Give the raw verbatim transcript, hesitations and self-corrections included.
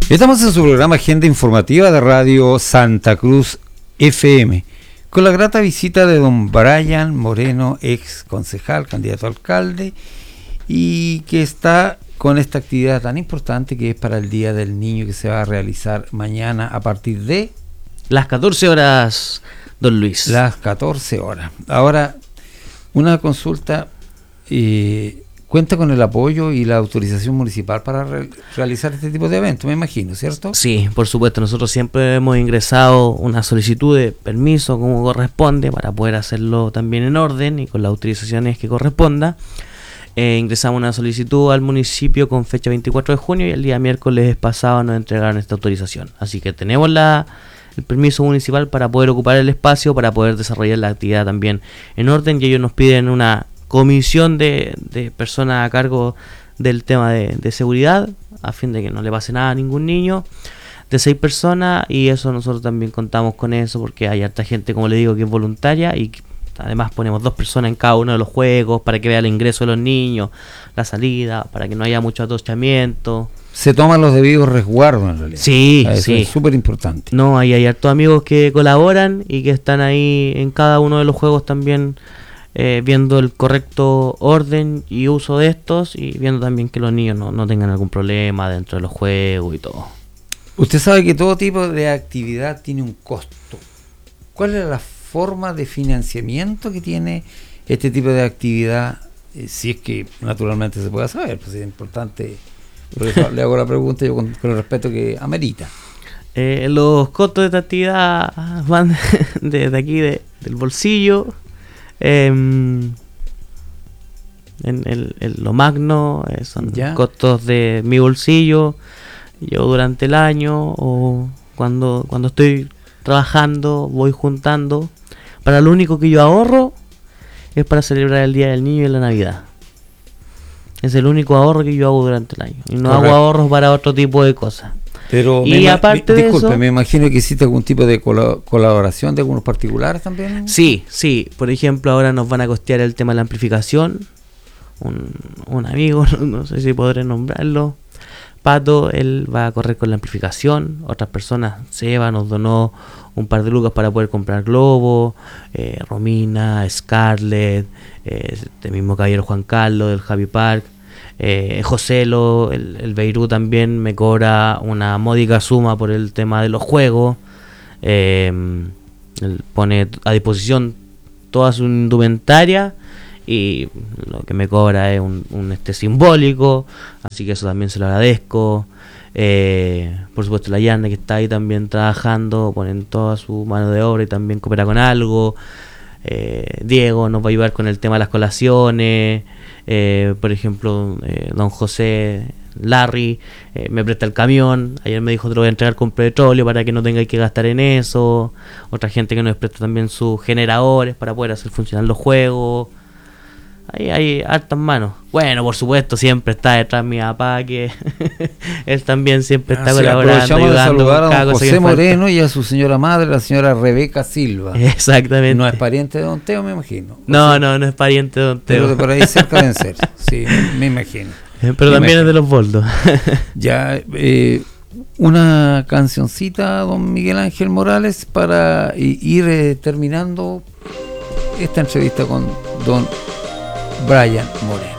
Estamos en su programa Agenda Informativa de Radio Santa Cruz F M, con la grata visita de don Brian Moreno, ex concejal, candidato a alcalde, y que está con esta actividad tan importante que es para el Día del Niño, que se va a realizar mañana a partir de las catorce horas, don Luis. Las catorce horas. Ahora, una consulta, eh, ¿cuenta con el apoyo y la autorización municipal para re- realizar este tipo de eventos, me imagino, cierto? Sí, por supuesto. Nosotros siempre hemos ingresado una solicitud de permiso como corresponde para poder hacerlo también en orden y con las autorizaciones que corresponda. Eh, ingresamos una solicitud al municipio con fecha veinticuatro de junio y el día miércoles pasado nos entregaron esta autorización. Así que tenemos la, el permiso municipal para poder ocupar el espacio, para poder desarrollar la actividad también en orden, y ellos nos piden una comisión de, de personas a cargo del tema de, de seguridad, a fin de que no le pase nada a ningún niño, de seis personas, y eso nosotros también contamos con eso, porque hay harta gente, como le digo, que es voluntaria, y además ponemos dos personas en cada uno de los juegos para que vea el ingreso de los niños, la salida, para que no haya mucho atochamiento. Se toman los debidos resguardos en realidad. Sí, Eso sí. es súper importante. No, ahí hay hartos amigos que colaboran y que están ahí en cada uno de los juegos también, Eh, viendo el correcto orden y uso de estos, y viendo también que los niños no, no tengan algún problema dentro de los juegos y todo. Usted sabe que todo tipo de actividad tiene un costo. ¿Cuál es la forma de financiamiento que tiene este tipo de actividad? Eh, si es que naturalmente se pueda saber, pues es importante. Por eso le hago la pregunta yo con, con el respeto que amerita. Eh, los costos de esta actividad van desde de aquí de, del bolsillo. Eh, en el, el, lo magno eh, son ¿Ya? costos de mi bolsillo, yo durante el año o cuando cuando estoy trabajando voy juntando. Para lo único que yo ahorro es para celebrar el Día del Niño y la Navidad. Es el único ahorro que yo hago durante el año, y no Correcto. hago ahorros para otro tipo de cosas. Pero y me, aparte me, de disculpe, eso, me imagino que hiciste algún tipo de col- colaboración de algunos particulares también. Sí, sí. Por ejemplo, ahora nos van a costear el tema de la amplificación. Un, un amigo, no, no sé si podré nombrarlo, Pato, él va a correr con la amplificación. Otras personas, Seba nos donó un par de lucas para poder comprar globos. Eh, Romina, Scarlett, eh, este mismo caballero Juan Carlos del Happy Park. Eh, Joselo, el, el Beirú también me cobra una módica suma por el tema de los juegos. Eh, él pone a disposición toda su indumentaria y lo que me cobra es un, un este simbólico, así que eso también se lo agradezco. Eh, por supuesto la Yarna, que está ahí también trabajando, ponen toda su mano de obra y también coopera con algo. Eh, Diego nos va a ayudar con el tema de las colaciones. Eh, por ejemplo, eh, don José Larry eh, me presta el camión. Ayer me dijo te lo voy a entregar con petróleo para que no tengáis que gastar en eso. Otra gente que nos presta también sus generadores para poder hacer funcionar los juegos. Ahí hay hartas manos. Bueno, por supuesto, siempre está detrás mi papá, que él también siempre está ah, colaborando, sí, ayudando. De saludar a don José Moreno y a su señora madre, la señora Rebeca Silva. Exactamente. No es pariente de don Teo, me imagino. No, sea, no, no es pariente de don Teo. Pero de por ahí cerca deben ser. Sí, me, me imagino. Pero me también imagino. Es de los Boldos. Ya, eh, una cancioncita, don Miguel Ángel Morales, para ir eh, terminando esta entrevista con don Brian Moreno.